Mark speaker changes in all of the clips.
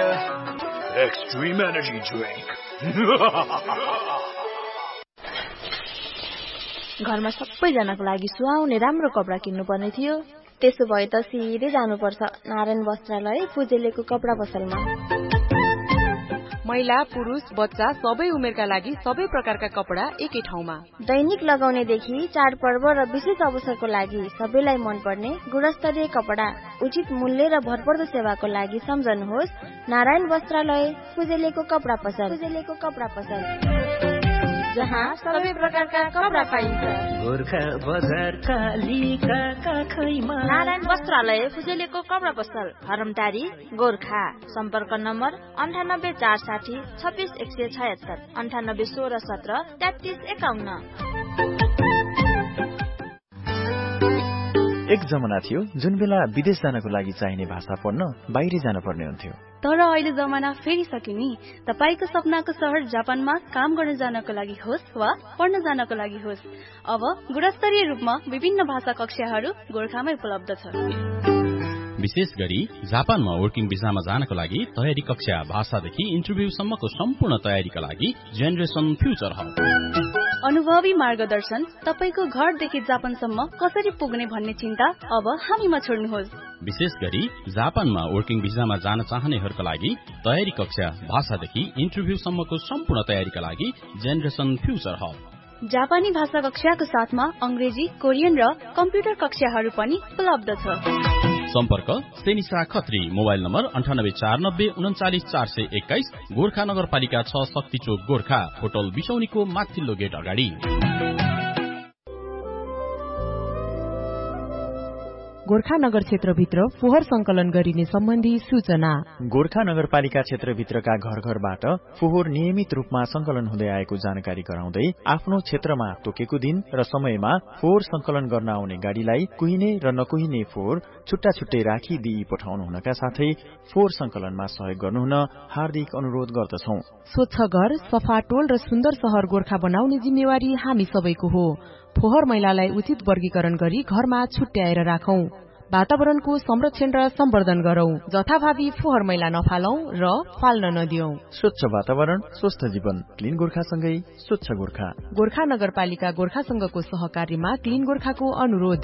Speaker 1: Extreme Energy Drink.
Speaker 2: घरमा सबैजनाको लागि सुहाउने राम्रो कपडा किन्नु पर्ने थियो। त्यसो भए त सिधै जानुपर्छ नारायण वस्त्रालय फुजेलेको कपडा पसलमा।
Speaker 3: महिला पुरुष बच्चा सबै उमेरका लागि सबै प्रकारका कपडा एकै ठाउँमा।
Speaker 2: दैनिक लगाउनेदेखि चाडपर्व र विशेष अवसरको लागि सबैलाई मनपर्ने गुणस्तरीय कपडा उचित मूल्य र भरपर्दो सेवाको लागि सम्झनुहोस् नारायण वस्त्रालय फुजेलेको कपडा पसल। जहाँ सबै प्रकारका कपडा पाइन्छ।
Speaker 4: गोर्खा बजार कालीका काखैमा
Speaker 2: नारायण वस्त्रालय फुजेलेको कपडा पसल हरमटारी गोर्खा। सम्पर्क नम्बर 98460 26176 981617 3351।
Speaker 5: एक जमाना थियो जुन बेला विदेश जानको लागि चाहिने भाषा पढ्न बाहिर जान पर्ने हुन्थ्यो।
Speaker 6: तर अहिले जमाना फेरिसक्यो नि। तपाईको सपनाको शहर जापानमा काम गर्न जानको लागि होस् वा पढ्न जानको लागि होस्, अब गुणस्तरीय रूपमा विभिन्न भाषा कक्षाहरू गोर्खामै उपलब्ध छ।
Speaker 7: विशेष गरी जापानमा वर्किङ भिसामा जानको लागि तयारी कक्षा भाषादेखि इन्टरभ्यूसम्मको सम्पूर्ण तयारीका लागि जेनेरेसन फ्युचर हब।
Speaker 6: अनुभवी मार्गदर्शन, तपाईको घरदेखि जापानसम्म कसरी पुग्ने भन्ने चिन्ता अब हामीमा छोड्नुहोस्।
Speaker 7: विशेष गरी जापानमा वर्किङ भिसामा जान चाहनेहरूका लागि तयारी कक्षा भाषादेखि इन्टरभ्यूसम्मको सम्पूर्ण तयारीका लागि जेनेरेसन फ्युचर हब।
Speaker 6: जापानी भाषा कक्षाको साथमा अंग्रेजी, कोरियन र कम्प्युटर कक्षाहरू पनि उपलब्ध छ।
Speaker 7: सम्पर्क सेनिसा खत्री, मोबाइल नम्बर 9849394421, गोर्खा नगरपालिका 6 शक्ति चोक गोर्खा, होटल बिसौनीको माथिल्लो गेट अगाडि।
Speaker 3: गोर्खा नगर क्षेत्रभित्र फोहोर संकलन गरिने सम्बन्धी सूचना।
Speaker 5: गोर्खा नगरपालिका क्षेत्रभित्रका घर घरबाट फोहोर नियमित रूपमा संकलन हुँदै आएको जानकारी गराउँदै आफ्नो क्षेत्रमा तोकेको दिन र समयमा फोहोर संकलन गर्न आउने गाडीलाई कुहिने र नकुहिने फोहोर छुट्टा छुट्टै राखिदिई पठाउनु हुनका साथै फोहोर संकलनमा सहयोग गर्नुहुन हार्दिक अनुरोध गर्दछौं।
Speaker 3: स्वच्छ घर, सफा टोल र सुन्दर शहर गोर्खा बनाउने जिम्मेवारी हामी सबैको हो। फोहोर मैलालाई उचित वर्गीकरण गरी घरमा छुट्याएर राखौं। वातावरणको संरक्षण र सम्वर्धन गरौं। जथाभावी फोहोर मैला नफालौं र फाल्न नदियौं।
Speaker 5: स्वच्छ वातावरण, स्वस्थ जीवन, क्लिन गोर्खासँगै स्वच्छ गोर्खा।
Speaker 3: गोर्खा नगरपालिका गोर्खासँगको सहकार्यमा क्लिन गोर्खाको अनुरोध।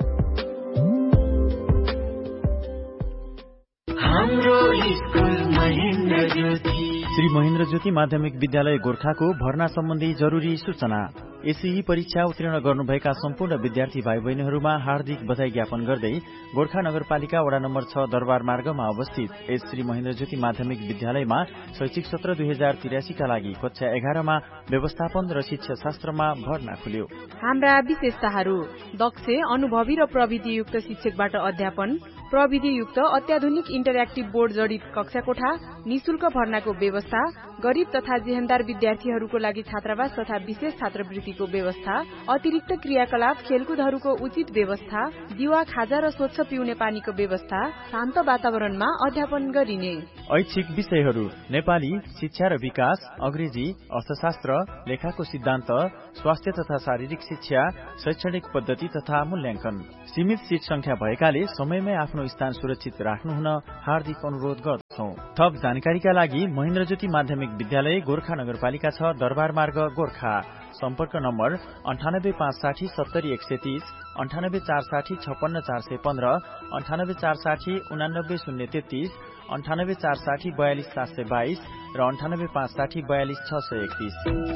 Speaker 5: श्री महेन्द्र ज्योति माध्यमिक विद्यालय गोर्खाको भर्ना सम्बन्धी जरूरी सूचना। एसई परीक्षा उत्तीर्ण गर्नुभएका सम्पूर्ण विद्यार्थी भाइ बहिनीहरूमा हार्दिक बधाई ज्ञापन गर्दै गोर्खा नगरपालिका वडा नम्बर 6 दरबार मार्गमा अवस्थित एस श्री महेन्द्र ज्योति माध्यमिक विद्यालयमा शैक्षिक सत्र 2083 का लागि कक्षा 11 मा व्यवस्थापन र शिक्षा शास्त्रमा भर्ना खुल्यो।
Speaker 3: हाम्रा विशेषताहरू: दक्ष, अनुभवी र प्रविधियुक्त शिक्षकबाट अध्यापन, प्रविधियुक्त अत्याधुनिक इन्टरएक्टिभ बोर्ड जडित कक्षा कोठा, निशुल्क भर्नाको व्यवस्था, गरीब तथा जेहेन्दार विद्यार्थीहरूको लागि छात्रावास तथा विशेष छात्रवृत्तिको व्यवस्था, अतिरिक्त क्रियाकलाप, खेलकुदहरूको उचित व्यवस्था, दिवा, खाजा र स्वच्छ पिउने पानीको व्यवस्था, शान्त वातावरणमा अध्यापन गरिने।
Speaker 5: ऐच्छिक विषयहरू: नेपाली, शिक्षा र विकास, अंग्रेजी, अर्थशास्त्र, लेखाको सिद्धान्त, स्वास्थ्य तथा शारीरिक शिक्षा, शैक्षणिक पद्धति तथा मूल्याङ्कन। सीमित सीट संख्या भएकाले समयमै आफ्नो स्थान सुरक्षित राख्नुहुन हार्दिक अनुरोध गर्दछौं। थप जानकारीका लागि महेन्द्र ज्योति माध्यमिक विद्यालय गोर्खा नगरपालिका 6 दरबार मार्ग गोर्खा। सम्पर्क नम्बर 98560 70130, 98460 56415, 98460 89033, 98460 42722 र 98560 42631।